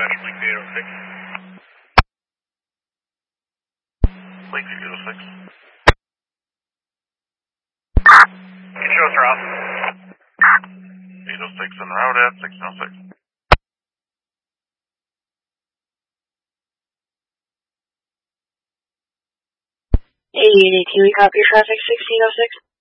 dispatch, Link 806. Link 806. Show us route. 806 en route at 1606. Hey, can we copy traffic 1606?